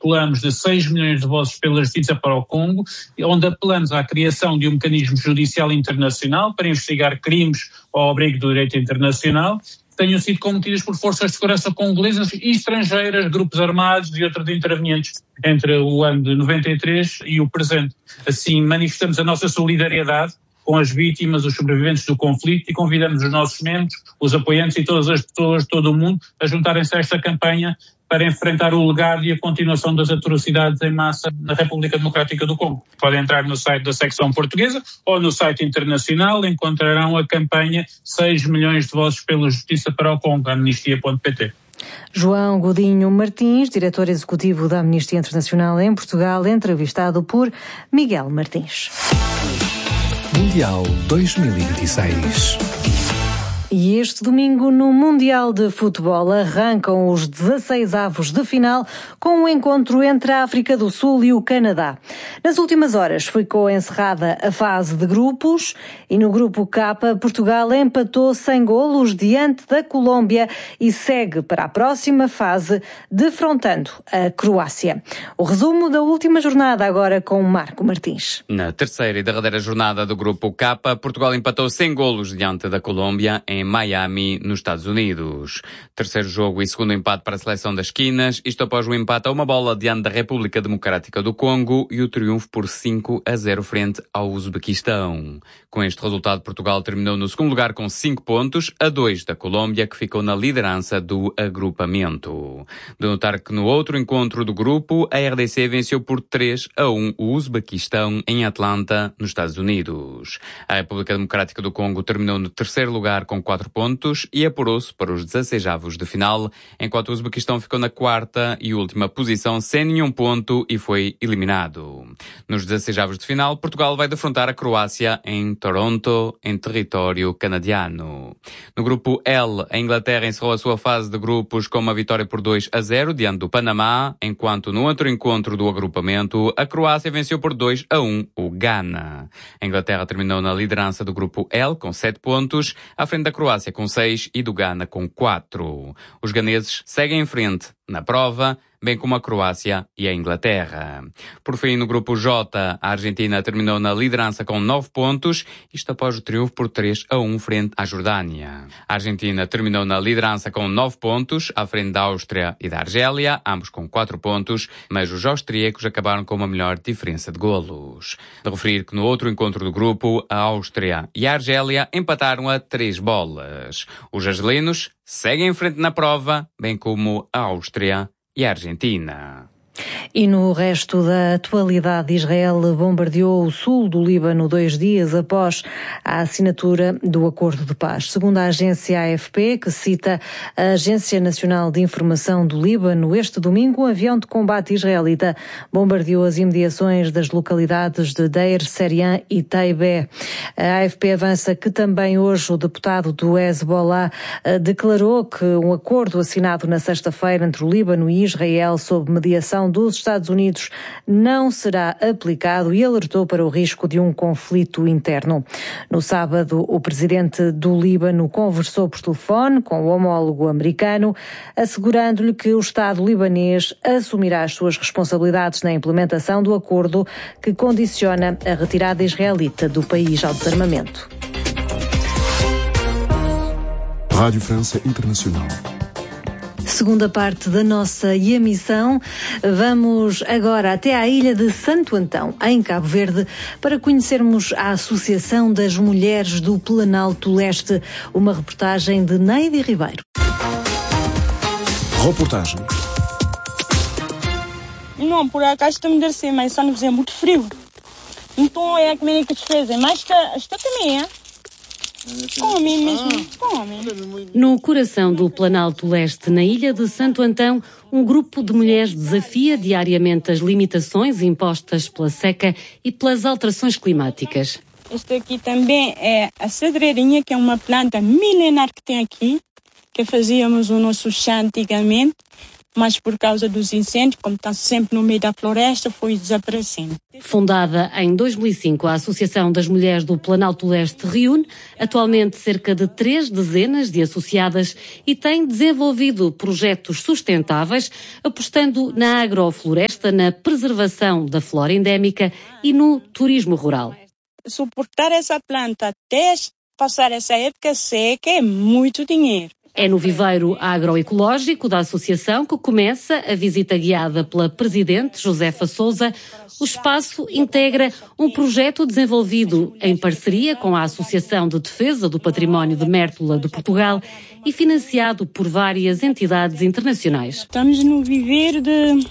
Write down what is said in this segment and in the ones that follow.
articulamos de 6 milhões de vozes pela justiça para o Congo, onde apelamos à criação de um mecanismo judicial internacional para investigar crimes ao abrigo do direito internacional, que tenham sido cometidas por forças de segurança congolesas e estrangeiras, grupos armados e outros intervenientes entre o ano de 93 e o presente. Assim, manifestamos a nossa solidariedade com as vítimas, os sobreviventes do conflito, e convidamos os nossos membros, os apoiantes e todas as pessoas de todo o mundo a juntarem-se a esta campanha para enfrentar o legado e a continuação das atrocidades em massa na República Democrática do Congo. Podem entrar no site da secção portuguesa ou no site internacional, encontrarão a campanha 6 milhões de vozes pela justiça para o Congo, amnistia.pt. João Godinho Martins, diretor executivo da Amnistia Internacional em Portugal, entrevistado por Miguel Martins. Mundial 2026. E este domingo, no Mundial de Futebol, arrancam os 16 avos de final com um encontro entre a África do Sul e o Canadá. Nas últimas horas ficou encerrada a fase de grupos e no grupo K, Portugal empatou sem golos diante da Colômbia e segue para a próxima fase, defrontando a Croácia. O resumo da última jornada agora com Marco Martins. Na terceira e derradeira jornada do grupo K, Portugal empatou sem golos diante da Colômbia em Miami, nos Estados Unidos. Terceiro jogo e segundo empate para a seleção das esquinas, isto após o empate a uma bola diante da República Democrática do Congo e o triunfo por 5-0 frente ao Uzbequistão. Com este resultado, Portugal terminou no segundo lugar com 5 pontos, a 2 da Colômbia, que ficou na liderança do agrupamento. De notar que no outro encontro do grupo, a RDC venceu por 3-1 o Uzbequistão em Atlanta, nos Estados Unidos. A República Democrática do Congo terminou no terceiro lugar com 4 pontos e apurou-se para os 16avos de final, enquanto o Uzbequistão ficou na quarta e última posição sem nenhum ponto e foi eliminado. Nos 16avos de final, Portugal vai defrontar a Croácia em Toronto, em território canadiano. No grupo L, a Inglaterra encerrou a sua fase de grupos com uma vitória por 2-0 diante do Panamá, enquanto no outro encontro do agrupamento, a Croácia venceu por 2-1 o Ghana. A Inglaterra terminou na liderança do grupo L com 7 pontos, à frente da Croácia com 6 e do Ghana com 4. Os ganeses seguem em frente na prova, bem como a Croácia e a Inglaterra. Por fim, no grupo J, a Argentina terminou na liderança com 9 pontos, isto após o triunfo por 3-1 frente à Jordânia. A Argentina terminou na liderança com 9 pontos, à frente da Áustria e da Argélia, ambos com 4 pontos, mas os austríacos acabaram com uma melhor diferença de golos. De referir que no outro encontro do grupo, a Áustria e a Argélia empataram a 3 bolas. Os argelinos seguem em frente na prova, bem como a Áustria e a Argentina. E no resto da atualidade, Israel bombardeou o sul do Líbano 2 dias após a assinatura do acordo de paz. Segundo a agência AFP, que cita a Agência Nacional de Informação do Líbano, este domingo um avião de combate israelita bombardeou as imediações das localidades de Deir, Serian e Taibé. A AFP avança que também hoje o deputado do Hezbollah declarou que um acordo assinado na sexta-feira entre o Líbano e Israel sob mediação dos Estados Unidos não será aplicado e alertou para o risco de um conflito interno. No sábado, o presidente do Líbano conversou por telefone com o homólogo americano, assegurando-lhe que o Estado libanês assumirá as suas responsabilidades na implementação do acordo que condiciona a retirada israelita do país ao desarmamento. Rádio França Internacional. Segunda parte da nossa emissão, vamos agora até à ilha de Santo Antão, em Cabo Verde, para conhecermos a Associação das Mulheres do Planalto Leste, uma reportagem de Neide Ribeiro. Reportagem. Não, por acaso está-me a descer, mas só nos é muito frio. Então é a que me fez, mas está também, é? Come mesmo, come. No coração do Planalto Leste, na ilha de Santo Antão, um grupo de mulheres desafia diariamente as limitações impostas pela seca e pelas alterações climáticas. Este aqui também é a cedreirinha, que é uma planta milenar que tem aqui, que fazíamos o nosso chá antigamente. mas por causa dos incêndios, como está sempre no meio da floresta, foi desaparecendo. Fundada em 2005, a Associação das Mulheres do Planalto Leste reúne atualmente cerca de 3 dezenas de associadas e tem desenvolvido projetos sustentáveis, apostando na agrofloresta, na preservação da flora endémica e no turismo rural. Suportar essa planta até passar essa época seca é muito dinheiro. É no viveiro agroecológico da associação que começa a visita guiada pela presidente Josefa Sousa. O espaço integra um projeto desenvolvido em parceria com a Associação de Defesa do Património de Mértola de Portugal e financiado por várias entidades internacionais. Estamos no viveiro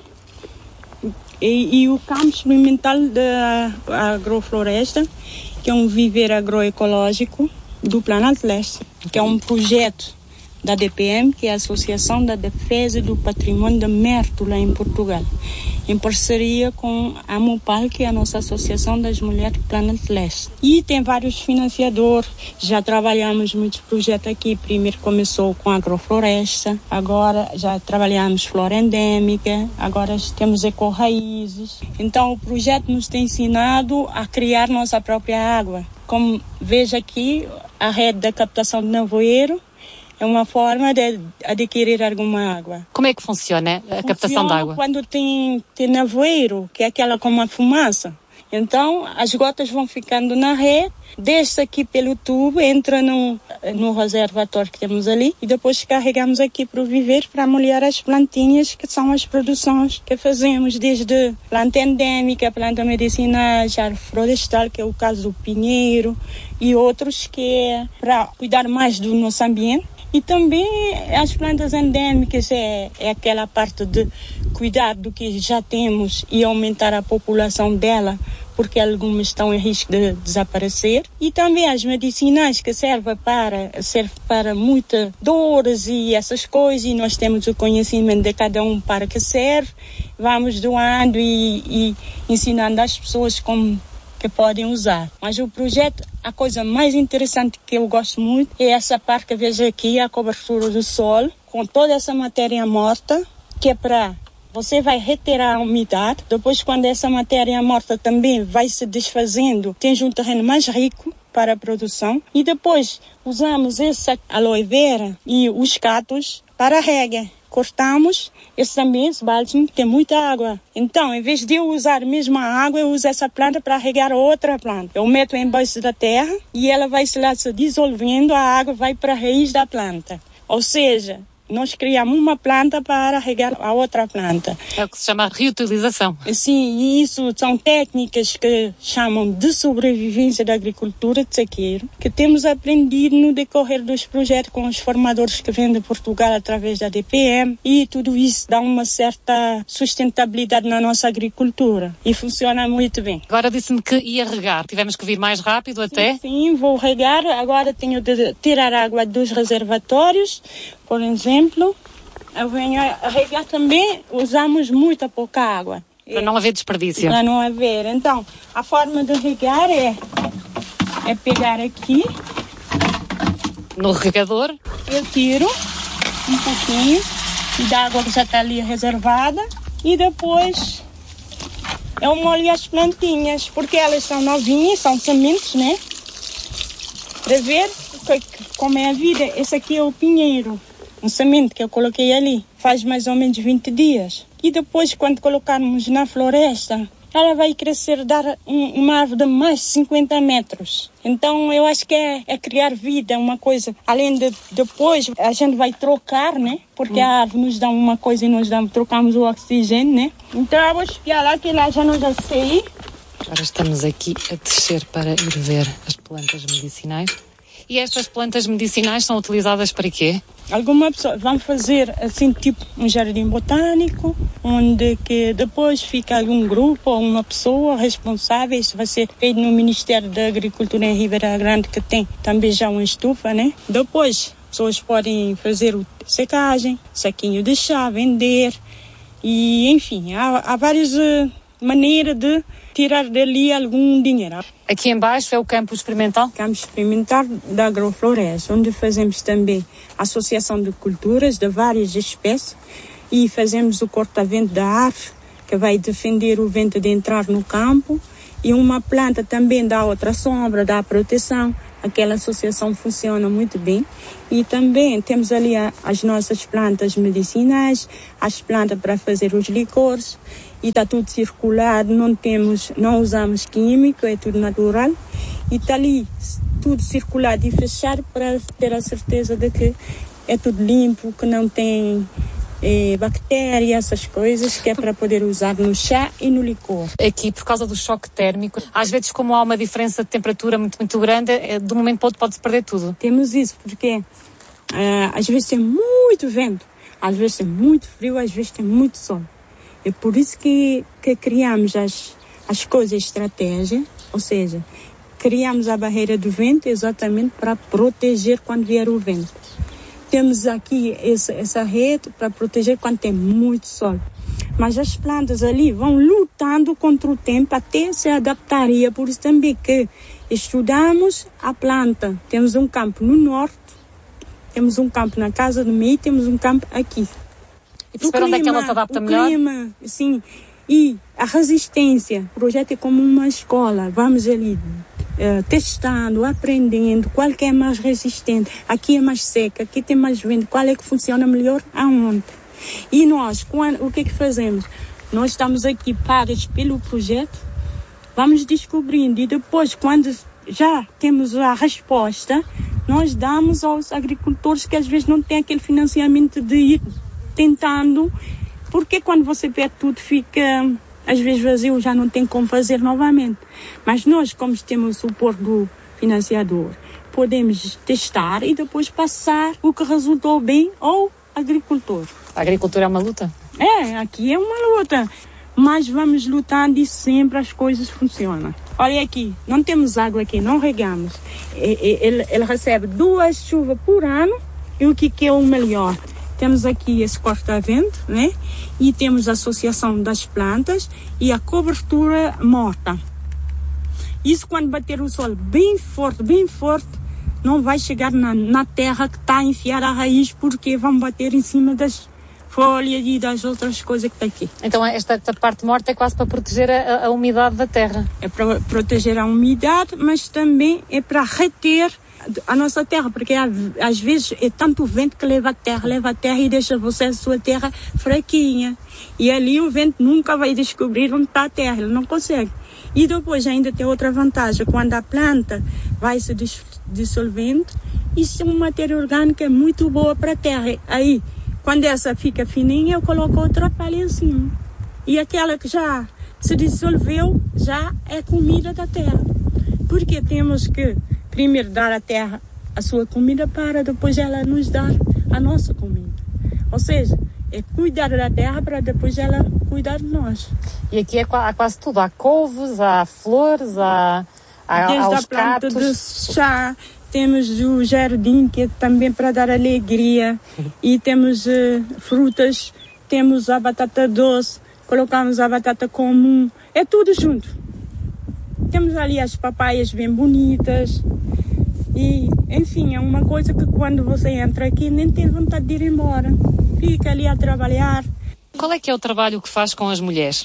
e o campo experimental da agrofloresta, que é um viveiro agroecológico do Planalto Leste, que é um projeto da DPM, que é a Associação da Defesa do Património de Mértola em Portugal, em parceria com a MUPAL, que é a nossa Associação das Mulheres do Planalto Leste. E tem vários financiadores, já trabalhamos muitos projetos aqui, primeiro começou com agrofloresta, agora já trabalhamos flora endêmica, agora temos eco-raízes. Então o projeto nos tem ensinado a criar nossa própria água. Como veja aqui, a rede da captação de nevoeiro é uma forma de adquirir alguma água. Como é que funciona a captação de água? Quando tem nevoeiro, que é aquela com uma fumaça. Então, as gotas vão ficando na rede, desce aqui pelo tubo, entra no reservatório que temos ali e depois carregamos aqui para o viveiro para molhar as plantinhas, que são as produções que fazemos, desde planta endêmica, planta medicinal, árvore florestal, que é o caso do pinheiro, e outros que é para cuidar mais do nosso ambiente. E também as plantas endêmicas é aquela parte de cuidar do que já temos e aumentar a população dela, porque algumas estão em risco de desaparecer. E também as medicinais, que servem para muitas dores e essas coisas, e nós temos o conhecimento de cada um para que serve. Vamos doando e ensinando as pessoas como que podem usar. Mas o projeto, a coisa mais interessante que eu gosto muito é essa parte que vejo aqui, a cobertura do solo, com toda essa matéria morta, que é para você vai retirar a umidade. Depois, quando essa matéria morta também vai se desfazendo, tens um terreno mais rico para a produção. E depois usamos essa aloe vera e os cactos para a rega. Cortamos, esse balde tem muita água. Então, em vez de eu usar a mesma água, eu uso essa planta para regar outra planta. Eu meto embaixo da terra e ela vai se dissolvendo, a água vai para a raiz da planta. Ou seja, nós criamos uma planta para regar a outra planta. É o que se chama reutilização. Sim, e isso são técnicas que chamam de sobrevivência da agricultura de sequeiro, que temos aprendido no decorrer dos projetos com os formadores que vêm de Portugal através da DPM, e tudo isso dá uma certa sustentabilidade na nossa agricultura e funciona muito bem. Agora disse-me que ia regar. Tivemos que vir mais rápido até? Sim, vou regar. Agora tenho de tirar água dos reservatórios. Por exemplo, eu venho a regar também, usamos muita pouca água. Para não haver desperdício. Para não haver. Então, a forma de regar é pegar aqui. No regador. Eu tiro um pouquinho da água que já está ali reservada e depois eu molho as plantinhas, porque elas são novinhas, são sementes, né? Para ver como é a vida. Esse aqui é o pinheiro. Um semente que eu coloquei ali, faz mais ou menos 20 dias. E depois, quando colocarmos na floresta, ela vai crescer, dar uma árvore de mais de 50 metros. Então, eu acho que é criar vida, uma coisa. Além de depois, a gente vai trocar, né? Porque a árvore nos dá uma coisa e nós trocamos o oxigênio, né? Então, eu vou espiar lá, que lá já não já sei. Agora estamos aqui a descer para ir ver as plantas medicinais. E estas plantas medicinais são utilizadas para quê? Algumas pessoas vão fazer assim tipo um jardim botânico, onde que depois fica algum grupo ou uma pessoa responsável. Isso vai ser feito no Ministério da Agricultura em Ribeira Grande, que tem também já uma estufa, né? Depois, pessoas podem fazer secagem, saquinho de chá, vender. E, enfim, há várias maneiras de tirar dali algum dinheiro. Aqui embaixo é o campo experimental? Campo experimental da agrofloresta, onde fazemos também associação de culturas de várias espécies e fazemos o corta-vento da árvore, que vai defender o vento de entrar no campo, e uma planta também dá outra sombra, dá proteção. Aquela associação funciona muito bem. E também temos ali as nossas plantas medicinais, as plantas para fazer os licores, e está tudo circulado, não usamos químico, é tudo natural. E está ali tudo circulado e fechado para ter a certeza de que é tudo limpo, que não tem bactérias, essas coisas, que é para poder usar no chá e no licor. Aqui, por causa do choque térmico, às vezes, como há uma diferença de temperatura muito, muito grande, de um momento para o outro pode-se perder tudo. Temos isso, porque às vezes tem muito vento, às vezes tem muito frio, às vezes tem muito sol. É por isso que criamos as coisas estratégia, ou seja, criamos a barreira do vento exatamente para proteger quando vier o vento. Temos aqui essa rede para proteger quando tem muito sol. Mas as plantas ali vão lutando contra o tempo até se adaptarem. Por isso também que estudamos a planta. Temos um campo no norte, temos um campo na casa do meio, temos um campo aqui. E perceber onde é que ela se adapta melhor? O clima, sim. E a resistência. O projeto é como uma escola. Vamos ali testando, aprendendo qual que é mais resistente. Aqui é mais seca, aqui tem mais vento. Qual é que funciona melhor aonde? E nós, o que é que fazemos? Nós estamos aqui parados pelo projeto, vamos descobrindo e depois, quando já temos a resposta, nós damos aos agricultores que às vezes não têm aquele financiamento de ir tentando, porque quando você perde tudo fica às vezes vazio, já não tem como fazer novamente. Mas nós, como temos o suporte do financiador, podemos testar e depois passar o que resultou bem ao agricultor. A agricultura é uma luta? Aqui é uma luta. Mas vamos lutando e sempre as coisas funcionam. Olha aqui, não temos água aqui, não regamos. Ele recebe 2 chuvas por ano e o que é o melhor? Temos aqui esse corta-vento, né? E temos a associação das plantas e a cobertura morta. Isso quando bater o sol bem forte, não vai chegar na terra que está enfiada a raiz, porque vão bater em cima das folhas e das outras coisas que está aqui. Então esta parte morta é quase para proteger a umidade da terra? É para proteger a umidade, mas também é para reter a nossa terra, porque às vezes é tanto vento que leva a terra e deixa a sua terra fraquinha. E ali o vento nunca vai descobrir onde está a terra, ele não consegue. E depois ainda tem outra vantagem, quando a planta vai se dissolvendo, isso é uma matéria orgânica muito boa para a terra. Aí, quando essa fica fininha, eu coloco outra palha em cima. E aquela que já se dissolveu, já é comida da terra. Porque temos que primeiro dar à terra a sua comida para depois ela nos dar a nossa comida. Ou seja, é cuidar da terra para depois ela cuidar de nós. E aqui há quase tudo. Há couves, há flores, há os planta de chá, temos o jardim, que é também para dar alegria. E temos frutas, temos a batata doce, colocamos a batata comum. É tudo junto. Temos ali as papaias bem bonitas. E, enfim, é uma coisa que quando você entra aqui nem tem vontade de ir embora. Fica ali a trabalhar. Qual é que é o trabalho que faz com as mulheres?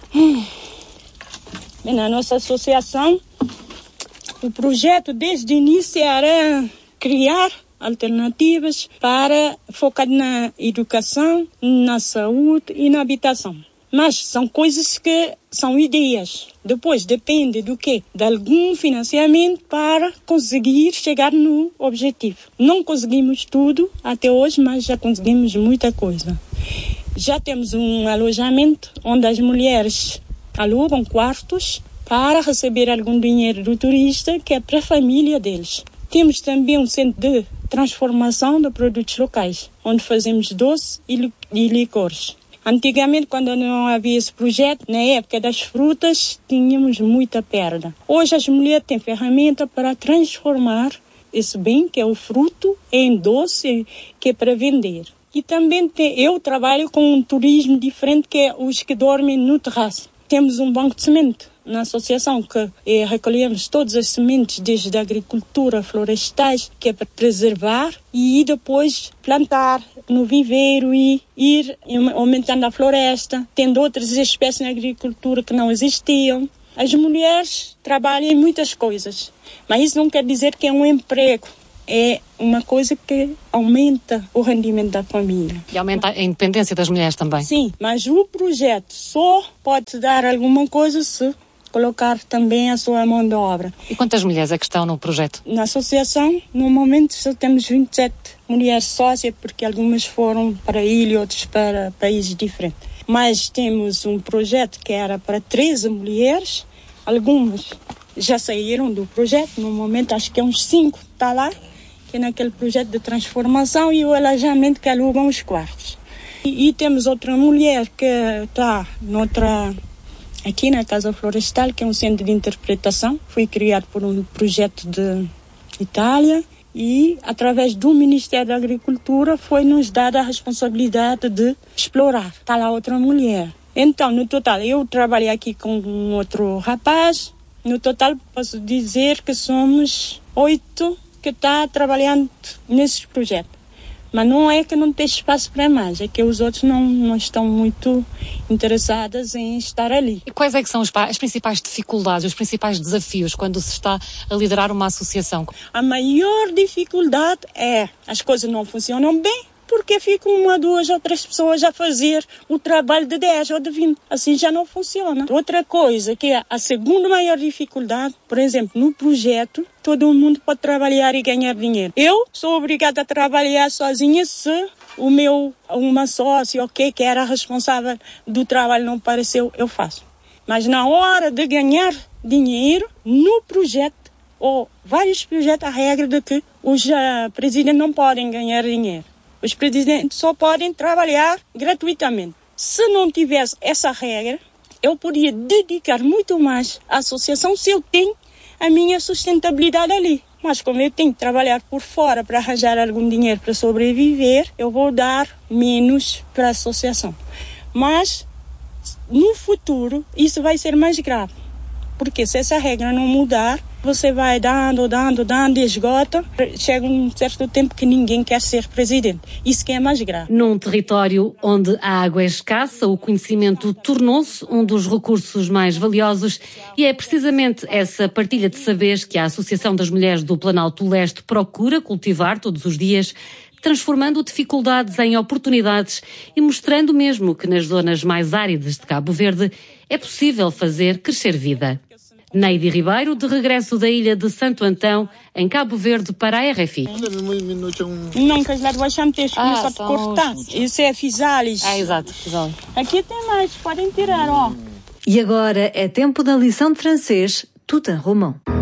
Na nossa associação, o projeto desde o início era criar alternativas para focar na educação, na saúde e na habitação. Mas são coisas que são ideias. Depois depende do quê? De algum financiamento para conseguir chegar no objetivo. Não conseguimos tudo até hoje, mas já conseguimos muita coisa. Já temos um alojamento onde as mulheres alugam quartos para receber algum dinheiro do turista, que é para a família deles. Temos também um centro de transformação de produtos locais, onde fazemos doce e licores. Antigamente, quando não havia esse projeto, na época das frutas, tínhamos muita perda. Hoje as mulheres têm ferramenta para transformar esse bem, que é o fruto, em doce, que é para vender. E também eu trabalho com um turismo diferente, que é os que dormem no terraço. Temos um banco de semente na associação, que recolhemos todas as sementes desde a agricultura, florestais, que é para preservar, e depois plantar no viveiro e ir aumentando a floresta, tendo outras espécies na agricultura que não existiam. As mulheres trabalham em muitas coisas, mas isso não quer dizer que é um emprego. É uma coisa que aumenta o rendimento da família. E aumenta a independência das mulheres também. Sim, mas o projeto só pode dar alguma coisa se colocar também a sua mão de obra. E quantas mulheres é que estão no projeto? Na associação, no momento, só temos 27 mulheres sócias, porque algumas foram para a ilha e outras para países diferentes. Mas temos um projeto que era para 13 mulheres, algumas já saíram do projeto, no momento acho que é uns 5 está lá, que é naquele projeto de transformação e o alojamento que alugam os quartos. E temos outra mulher que está aqui na Casa Florestal, que é um centro de interpretação, foi criado por um projeto de Itália e, através do Ministério da Agricultura, foi-nos dada a responsabilidade de explorar. Está lá outra mulher. Então, no total, eu trabalhei aqui com um outro rapaz. No total, posso dizer que somos 8 que estão trabalhando nesses projetos. Mas não é que não tem espaço para mais, é que os outros não estão muito interessados em estar ali. E quais é que são as principais dificuldades, os principais desafios quando se está a liderar uma associação? A maior dificuldade é as coisas não funcionam bem, porque ficam 1, 2 ou 3 pessoas a fazer o trabalho de 10 ou de 20. Assim já não funciona. Outra coisa que é a segunda maior dificuldade, por exemplo, no projeto, todo mundo pode trabalhar e ganhar dinheiro. Eu sou obrigada a trabalhar sozinha se uma sócia, que era responsável do trabalho não apareceu, eu faço. Mas na hora de ganhar dinheiro, no projeto, ou vários projetos, a regra de que os presidentes não podem ganhar dinheiro. Os presidentes só podem trabalhar gratuitamente. Se não tivesse essa regra, eu podia dedicar muito mais à associação se eu tenho a minha sustentabilidade ali. Mas como eu tenho que trabalhar por fora para arranjar algum dinheiro para sobreviver, eu vou dar menos para a associação. Mas, no futuro, isso vai ser mais grave. Porque se essa regra não mudar, você vai dando e esgota. Chega um certo tempo que ninguém quer ser presidente. Isso que é mais grave. Num território onde a água é escassa, o conhecimento tornou-se um dos recursos mais valiosos e é precisamente essa partilha de saberes que a Associação das Mulheres do Planalto Leste procura cultivar todos os dias, transformando dificuldades em oportunidades e mostrando mesmo que nas zonas mais áridas de Cabo Verde é possível fazer crescer vida. Neide Ribeiro, de regresso da ilha de Santo Antão, em Cabo Verde, para a RFI. Não, que as larvas começam a cortar. Isso é fisalis. Exato, fisalis. Aqui tem mais, podem tirar, ó. E agora é tempo da lição de francês, tout un roman.